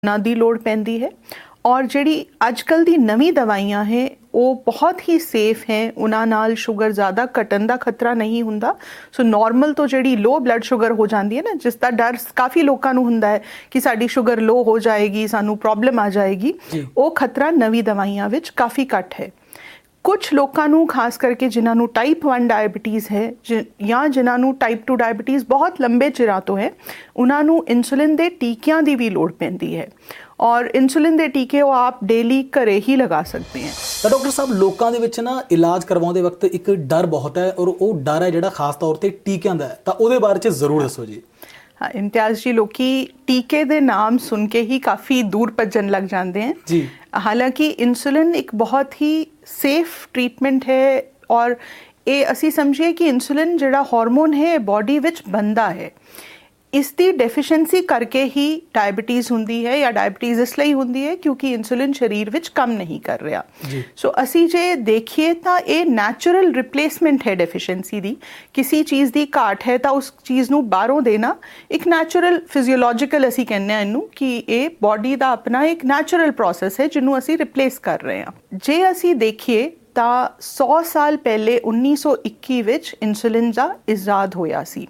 ਨਾ ਦੀ ਲੋੜ ਪੈਂਦੀ ਹੈ ਔਰ ਜਿਹੜੀ ਅੱਜ ਕੱਲ੍ਹ ਦੀ ਨਵੀਂ ਦਵਾਈਆਂ ਹੈ ਉਹ ਬਹੁਤ ਹੀ ਸੇਫ ਹੈ, ਉਹਨਾਂ ਨਾਲ ਸ਼ੂਗਰ ਜ਼ਿਆਦਾ ਘਟਣ ਦਾ ਖਤਰਾ ਨਹੀਂ ਹੁੰਦਾ। ਸੋ ਨਾਰਮਲ ਤੋਂ ਜਿਹੜੀ ਲੋ ਬਲੱਡ ਸ਼ੂਗਰ ਹੋ ਜਾਂਦੀ ਹੈ ਨਾ, ਜਿਸ ਦਾ ਡਰ ਕਾਫੀ ਲੋਕਾਂ ਨੂੰ ਹੁੰਦਾ ਹੈ ਕਿ ਸਾਡੀ ਸ਼ੂਗਰ ਲੋ ਹੋ ਜਾਏਗੀ, ਸਾਨੂੰ ਪ੍ਰੋਬਲਮ ਆ ਜਾਏਗੀ, ਉਹ ਖਤਰਾ ਨਵੀਂ ਦਵਾਈਆਂ ਵਿੱਚ ਕਾਫੀ ਘੱਟ ਹੈ। ਕੁਝ ਲੋਕਾਂ ਨੂੰ ਖਾਸ ਕਰਕੇ ਜਿਨ੍ਹਾਂ ਨੂੰ ਟਾਈਪ 1 ਡਾਇਬਟੀਜ਼ ਹੈ ਜਾਂ ਜਿਨ੍ਹਾਂ ਨੂੰ ਟਾਈਪ 2 ਡਾਇਬਟੀਜ਼ ਬਹੁਤ ਲੰਬੇ ਚਿਰਾਂ ਤੋਂ ਹੈ, ਉਹਨਾਂ ਨੂੰ ਇਨਸੂਲਿਨ ਦੇ ਟੀਕਿਆਂ ਦੀ ਵੀ ਲੋੜ ਪੈਂਦੀ ਹੈ ਔਰ ਇਨਸੂਲਿਨ ਦੇ ਟੀਕੇ ਉਹ ਆਪ ਡੇਲੀ ਘਰੇ ਹੀ ਲਗਾ ਸਕਦੇ ਹੈ। ਤਾਂ ਡਾਕਟਰ ਸਾਹਿਬ, ਲੋਕਾਂ ਦੇ ਵਿੱਚ ਨਾ ਇਲਾਜ ਕਰਵਾਉਂਦੇ ਵਕਤ ਇੱਕ ਡਰ ਬਹੁਤ ਹੈ ਔਰ ਉਹ ਡਰ ਹੈ ਜਿਹੜਾ ਖਾਸ ਤੌਰ ਤੇ ਟੀਕਿਆਂ ਦਾ ਹੈ, ਤਾਂ ਉਹਦੇ ਬਾਰੇ 'ਚ ਜ਼ਰੂਰ ਦੱਸੋ ਜੀ। ਹਾਂ ਇਮਤਿਆਜ਼ ਜੀ, ਲੋਕੀ ਟੀਕੇ ਦੇ ਨਾਮ ਸੁਣ ਕੇ ਹੀ ਕਾਫੀ ਦੂਰ ਭੱਜਣ ਲੱਗ ਜਾਂਦੇ हैं जी। ਹਾਲਾਂਕਿ ਇਨਸੂਲਿਨ ਇੱਕ ਬਹੁਤ ਹੀ ਸੇਫ ਟ੍ਰੀਟਮੈਂਟ ਹੈ ਔਰ ਇਹ ਅਸੀਂ ਸਮਝੀਏ ਕਿ ਇਨਸੂਲਿਨ ਜਿਹੜਾ ਹਾਰਮੋਨ ਹੈ ਬੋਡੀ ਵਿੱਚ ਬਣਦਾ ਹੈ, ਇਸ ਦੀ ਡੈਫੀਸ਼ੀਐਂਸੀ ਕਰਕੇ ਹੀ ਡਾਇਬਟੀਜ਼ ਹੁੰਦੀ ਹੈ ਜਾਂ ਡਾਇਬਟੀਜ਼ ਇਸ ਲਈ ਹੁੰਦੀ ਹੈ ਕਿਉਂਕਿ ਇਨਸੂਲਿਨ ਸਰੀਰ ਵਿੱਚ ਕੰਮ ਨਹੀਂ ਕਰ ਰਿਹਾ। ਸੋ ਅਸੀਂ ਜੇ ਦੇਖੀਏ ਤਾਂ ਇਹ ਨੈਚੁਰਲ ਰਿਪਲੇਸਮੈਂਟ ਹੈ ਡੈਫੀਸ਼ੀਐਂਸੀ ਦੀ। ਕਿਸੇ ਚੀਜ਼ ਦੀ ਘਾਟ ਹੈ ਤਾਂ ਉਸ ਚੀਜ਼ ਨੂੰ ਬਾਹਰੋਂ ਦੇਣਾ ਇੱਕ ਨੈਚੁਰਲ ਫਿਜ਼ੀਓਲੋਜੀਕਲ ਅਸੀਂ ਕਹਿੰਦੇ ਹਾਂ ਇਹਨੂੰ ਕਿ ਇਹ ਬੋਡੀ ਦਾ ਆਪਣਾ ਇੱਕ ਨੈਚੁਰਲ ਪ੍ਰੋਸੈਸ ਹੈ ਜਿਹਨੂੰ ਅਸੀਂ ਰਿਪਲੇਸ ਕਰ ਰਹੇ ਹਾਂ। ਜੇ ਅਸੀਂ ਦੇਖੀਏ ਤਾਂ 100 ਸਾਲ ਪਹਿਲੇ 1921 ਵਿੱਚ ਇਨਸੂਲਿਨ ਦਾ ਇਜਾਦ ਹੋਇਆ ਸੀ।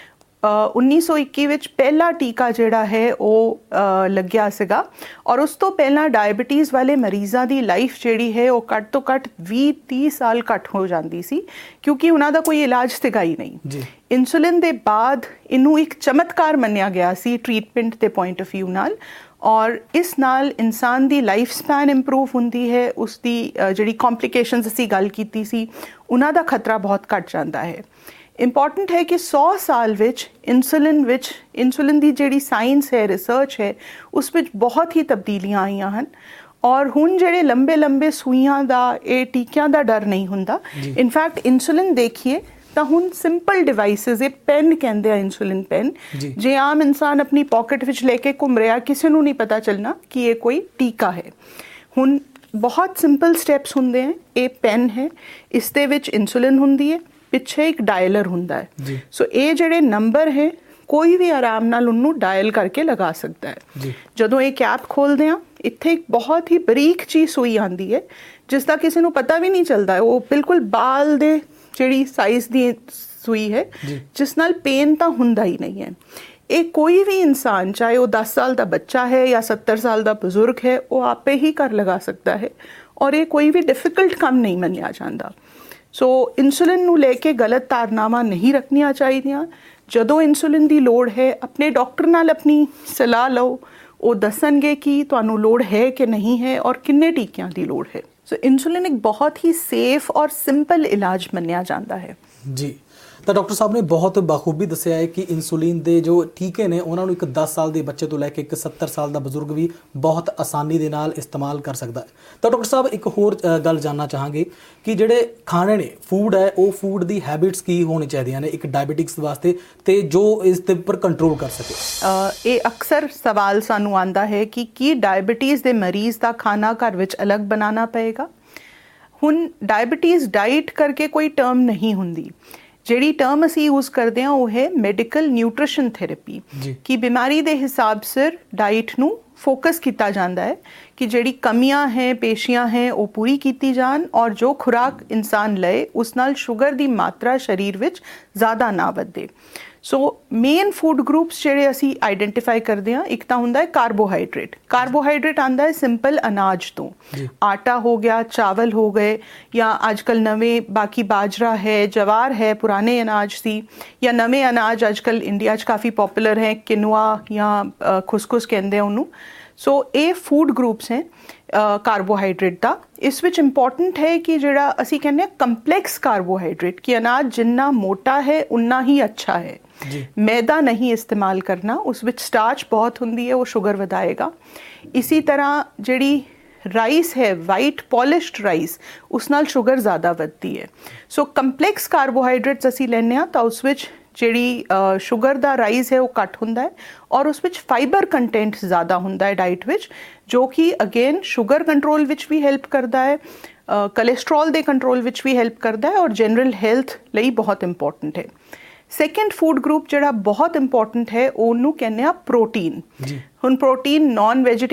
1921 ਵਿੱਚ ਪਹਿਲਾ ਟੀਕਾ ਜਿਹੜਾ ਹੈ ਉਹ ਲੱਗਿਆ ਸੀਗਾ ਔਰ ਉਸ ਤੋਂ ਪਹਿਲਾਂ ਡਾਇਬਟੀਜ਼ ਵਾਲੇ ਮਰੀਜ਼ਾਂ ਦੀ ਲਾਈਫ ਜਿਹੜੀ ਹੈ ਉਹ ਘੱਟ ਤੋਂ ਘੱਟ 20-30 ਸਾਲ ਘੱਟ ਹੋ ਜਾਂਦੀ ਸੀ ਕਿਉਂਕਿ ਉਹਨਾਂ ਦਾ ਕੋਈ ਇਲਾਜ ਸੀਗਾ ਹੀ ਨਹੀਂ। ਇਨਸੂਲਿਨ ਦੇ ਬਾਅਦ ਇਹਨੂੰ ਇੱਕ ਚਮਤਕਾਰ ਮੰਨਿਆ ਗਿਆ ਸੀ ਟ੍ਰੀਟਮੈਂਟ ਦੇ ਪੁਆਇੰਟ ਆਫ ਵਿਊ ਨਾਲ ਔਰ ਇਸ ਨਾਲ ਇਨਸਾਨ ਦੀ ਲਾਈਫ ਸਪੈਨ ਇੰਪਰੂਵ ਹੁੰਦੀ ਹੈ, ਉਸ ਦੀ ਜਿਹੜੀ ਕੰਪਲਿਕੇਸ਼ਨਸ ਅਸੀਂ ਗੱਲ ਕੀਤੀ ਸੀ ਉਹਨਾਂ ਦਾ ਖਤਰਾ ਬਹੁਤ ਘੱਟ ਜਾਂਦਾ ਹੈ। ਇੰਪੋਰਟੈਂਟ ਹੈ ਕਿ 100 ਸਾਲ ਵਿੱਚ ਇਨਸੂਲਿਨ ਦੀ ਜਿਹੜੀ ਸਾਇੰਸ ਹੈ, ਰਿਸਰਚ ਹੈ, ਉਸ ਵਿੱਚ ਬਹੁਤ ਹੀ ਤਬਦੀਲੀਆਂ ਆਈਆਂ ਹਨ ਔਰ ਹੁਣ ਜਿਹੜੇ ਲੰਬੇ ਸੂਈਆਂ ਦਾ ਇਹ ਟੀਕਿਆਂ ਦਾ ਡਰ ਨਹੀਂ ਹੁੰਦਾ। ਇਨਫੈਕਟ ਇਨਸੂਲਿਨ ਦੇਖੀਏ ਤਾਂ ਹੁਣ ਸਿੰਪਲ ਡਿਵਾਈਸਿਸ, ਇਹ ਪੈਨ ਕਹਿੰਦੇ ਆ ਇਨਸੂਲਿਨ ਪੈਨ, ਜੇ ਆਮ ਇਨਸਾਨ ਆਪਣੀ ਪਾਕਟ ਵਿੱਚ ਲੈ ਕੇ ਘੁੰਮ ਰਿਹਾ ਕਿਸੇ ਨੂੰ ਨਹੀਂ ਪਤਾ ਚੱਲਣਾ ਕਿ ਇਹ ਕੋਈ ਟੀਕਾ ਹੈ। ਹੁਣ ਬਹੁਤ ਸਿੰਪਲ ਸਟੈਪਸ ਹੁੰਦੇ ਹੈ। ਇਹ ਪੈਨ ਹੈ, ਇਸ ਦੇ ਵਿੱਚ ਇਨਸੂਲਿਨ ਹੁੰਦੀ ਹੈ, ਪਿੱਛੇ ਇੱਕ ਡਾਇਲਰ ਹੁੰਦਾ ਹੈ। ਸੋ ਇਹ ਜਿਹੜੇ ਨੰਬਰ ਹੈ ਕੋਈ ਵੀ ਆਰਾਮ ਨਾਲ ਉਹਨੂੰ ਡਾਇਲ ਕਰਕੇ ਲਗਾ ਸਕਦਾ ਹੈ। ਜਦੋਂ ਇਹ ਕੈਪ ਖੋਲਦੇ ਆ ਇੱਥੇ ਇੱਕ ਬਹੁਤ ਹੀ ਬਰੀਕ ਜਿਹੀ ਸੂਈ ਆਉਂਦੀ ਹੈ ਜਿਸ ਦਾ ਕਿਸੇ ਨੂੰ ਪਤਾ ਵੀ ਨਹੀਂ ਚੱਲਦਾ, ਉਹ ਬਿਲਕੁਲ ਬਾਲ ਦੇ ਜਿਹੜੀ ਸਾਈਜ਼ ਦੀ ਸੂਈ ਹੈ ਜਿਸ ਨਾਲ ਪੇਨ ਤਾਂ ਹੁੰਦਾ ਹੀ ਨਹੀਂ ਹੈ। ਇਹ ਕੋਈ ਵੀ ਇਨਸਾਨ ਚਾਹੇ ਉਹ 10 ਸਾਲ ਦਾ ਬੱਚਾ ਹੈ ਜਾਂ 70 ਸਾਲ ਦਾ ਬਜ਼ੁਰਗ ਹੈ ਉਹ ਆਪੇ ਹੀ ਘਰ ਲਗਾ ਸਕਦਾ ਹੈ ਔਰ ਇਹ ਕੋਈ ਵੀ ਡਿਫਿਕਲਟ ਕੰਮ ਨਹੀਂ ਮੰਨਿਆ ਜਾਂਦਾ। ਸੋ ਇਨਸੂਲਿਨ ਨੂੰ ਲੈ ਕੇ ਗਲਤ ਧਾਰਨਾਵਾਂ ਨਹੀਂ ਰੱਖਣੀਆਂ ਚਾਹੀਦੀਆਂ। ਜਦੋਂ ਇਨਸੂਲਿਨ ਦੀ ਲੋੜ ਹੈ ਆਪਣੇ ਡਾਕਟਰ ਨਾਲ ਆਪਣੀ ਸਲਾਹ ਲਓ, ਉਹ ਦੱਸਣਗੇ ਕਿ ਤੁਹਾਨੂੰ ਲੋੜ ਹੈ ਕਿ ਨਹੀਂ ਹੈ ਔਰ ਕਿੰਨੇ ਟੀਕਿਆਂ ਦੀ ਲੋੜ ਹੈ। ਸੋ ਇਨਸੂਲਿਨ ਇੱਕ ਬਹੁਤ ਹੀ ਸੇਫ ਔਰ ਸਿੰਪਲ ਇਲਾਜ ਮੰਨਿਆ ਜਾਂਦਾ ਹੈ ਜੀ। ਤਾਂ ਡਾਕਟਰ ਸਾਹਿਬ ਨੇ ਬਹੁਤ ਬਾਖੂਬੀ ਦੱਸਿਆ ਹੈ ਕਿ ਇਨਸੂਲਿਨ ਦੇ ਜੋ ਟੀਕੇ ਨੇ ਉਹਨਾਂ ਨੂੰ ਇੱਕ 10 ਸਾਲ ਦੇ ਬੱਚੇ ਤੋਂ ਲੈ ਕੇ ਇੱਕ 70 ਸਾਲ ਦਾ ਬਜ਼ੁਰਗ ਵੀ ਬਹੁਤ ਆਸਾਨੀ ਦੇ ਨਾਲ ਇਸਤੇਮਾਲ ਕਰ ਸਕਦਾ ਹੈ। ਤਾਂ ਡਾਕਟਰ ਸਾਹਿਬ ਇੱਕ ਹੋਰ ਗੱਲ ਜਾਣਨਾ ਚਾਹਾਂਗੇ ਕਿ ਜਿਹੜੇ ਖਾਣੇ ਨੇ, ਫੂਡ ਹੈ, ਉਹ ਫੂਡ ਦੀ ਹੈਬਿਟਸ ਕੀ ਹੋਣੀ ਚਾਹੀਦੀਆਂ ਨੇ ਇੱਕ ਡਾਇਬਟਿਕਸ ਵਾਸਤੇ ਤੇ ਜੋ ਇਸ ਦੇ ਉੱਪਰ ਕੰਟਰੋਲ ਕਰ ਸਕੇ। ਇਹ ਅਕਸਰ ਸਵਾਲ ਸਾਨੂੰ ਆਉਂਦਾ ਹੈ ਕਿ ਕੀ ਡਾਇਬਟੀਜ਼ ਦੇ ਮਰੀਜ਼ ਦਾ ਖਾਣਾ ਘਰ ਵਿੱਚ ਅਲੱਗ ਬਣਾਉਣਾ ਪਏਗਾ। ਹੁਣ ਡਾਇਬਟੀਜ਼ ਡਾਈਟ ਕਰਕੇ ਕੋਈ ਟਰਮ ਨਹੀਂ ਹੁੰਦੀ। ਜਿਹੜੀ ਟਰਮ ਅਸੀਂ ਯੂਜ਼ ਕਰਦੇ ਹਾਂ ਉਹ ਹੈ ਮੈਡੀਕਲ ਨਿਊਟ੍ਰੀਸ਼ਨ ਥੈਰੇਪੀ, ਕਿ ਬਿਮਾਰੀ ਦੇ ਹਿਸਾਬ ਸਿਰ ਡਾਈਟ ਨੂੰ ਫੋਕਸ ਕੀਤਾ ਜਾਂਦਾ ਹੈ ਕਿ ਜਿਹੜੀ ਕਮੀਆਂ ਹੈ, ਪੇਸ਼ੀਆਂ ਹੈ ਉਹ ਪੂਰੀ ਕੀਤੀ ਜਾਣ ਔਰ ਜੋ ਖੁਰਾਕ ਇਨਸਾਨ ਲਏ ਉਸ ਨਾਲ ਸ਼ੂਗਰ ਦੀ ਮਾਤਰਾ ਸਰੀਰ ਵਿੱਚ ਜ਼ਿਆਦਾ ਨਾ ਵਧੇ। ਸੋ ਮੇਨ ਫੂਡ ਗਰੁੱਪਸ ਜਿਹੜੇ ਅਸੀਂ ਆਈਡੈਂਟੀਫਾਈ ਕਰਦੇ ਹਾਂ, ਇੱਕ ਤਾਂ ਹੁੰਦਾ ਹੈ ਕਾਰਬੋਹਾਈਡਰੇਟ ਆਉਂਦਾ ਹੈ ਸਿੰਪਲ ਅਨਾਜ ਤੋਂ, ਆਟਾ ਹੋ ਗਿਆ, ਚਾਵਲ ਹੋ ਗਏ ਜਾਂ ਅੱਜ ਕੱਲ੍ਹ ਨਵੇਂ ਬਾਕੀ ਬਾਜਰਾ ਹੈ, ਜਵਾਰ ਹੈ, ਪੁਰਾਣੇ ਅਨਾਜ ਸੀ, ਜਾਂ ਨਵੇਂ ਅਨਾਜ ਅੱਜ ਕੱਲ੍ਹ ਇੰਡੀਆ 'ਚ ਕਾਫੀ ਪੋਪੂਲਰ ਹੈ, ਕਿਨੂਆ ਜਾਂ ਖੁਸਖੁਸ ਕਹਿੰਦੇ ਆ ਉਹਨੂੰ। ਸੋ ਇਹ ਫੂਡ ਗਰੁੱਪਸ ਹੈ ਕਾਰਬੋਹਾਈਡਰੇਟ ਦਾ। ਇਸ ਵਿੱਚ ਇੰਪੋਰਟੈਂਟ ਹੈ ਕਿ ਜਿਹੜਾ ਅਸੀਂ ਕਹਿੰਦੇ ਹਾਂ ਕੰਪਲੈਕਸ ਕਾਰਬੋਹਾਈਡਰੇਟ, ਕਿ ਅਨਾਜ ਜਿੰਨਾ ਮੋਟਾ ਹੈ ਉਨਾ ਹੀ ਅੱਛਾ ਹੈ। ਮੈਦਾ ਨਹੀਂ ਇਸਤੇਮਾਲ ਕਰਨਾ, ਉਸ ਵਿੱਚ ਸਟਾਰਚ ਬਹੁਤ ਹੁੰਦੀ ਹੈ, ਉਹ ਸ਼ੂਗਰ ਵਧਾਏਗਾ। ਇਸੀ ਤਰ੍ਹਾਂ ਜਿਹੜੀ ਰਾਈਸ ਹੈ, ਵਾਈਟ ਪੋਲਿਸ਼ਡ ਰਾਈਸ, ਉਸ ਨਾਲ ਸ਼ੂਗਰ ਜ਼ਿਆਦਾ ਵੱਧਦੀ ਹੈ। ਸੋ ਕੰਪਲੈਕਸ ਕਾਰਬੋਹਾਈਡਰੇਟਸ ਅਸੀਂ ਲੈਂਦੇ ਹਾਂ ਤਾਂ ਉਸ ਵਿੱਚ ਜਿਹੜੀ ਸ਼ੂਗਰ ਦਾ ਰਾਈਜ਼ ਹੈ ਉਹ ਘੱਟ ਹੁੰਦਾ ਹੈ ਔਰ ਉਸ ਵਿੱਚ ਫਾਈਬਰ ਕੰਟੈਂਟ ਜ਼ਿਆਦਾ ਹੁੰਦਾ ਹੈ ਡਾਈਟ ਵਿੱਚ, ਜੋ ਕਿ ਅਗੇਨ ਸ਼ੂਗਰ ਕੰਟਰੋਲ ਵਿੱਚ ਵੀ ਹੈਲਪ ਕਰਦਾ ਹੈ, ਕੋਲੇਸਟਰੋਲ ਦੇ ਕੰਟਰੋਲ ਵਿੱਚ ਵੀ ਹੈਲਪ ਕਰਦਾ ਹੈ ਔਰ ਜਨਰਲ ਹੈਲਥ ਲਈ ਬਹੁਤ ਇੰਪੋਰਟੈਂਟ ਹੈ। ਸੈਕੰਡ ਫੂਡ ਗਰੁੱਪ ਜਿਹੜਾ ਬਹੁਤ ਇੰਪੋਰਟੈਂਟ ਹੈ ਉਹਨੂੰ ਕਹਿੰਦੇ ਆ ਪ੍ਰੋਟੀਨ। ਹੁਣ ਪ੍ਰੋਟੀਨ ਨਾਨ ਵੈਜੀਟੇਰੀਅਨ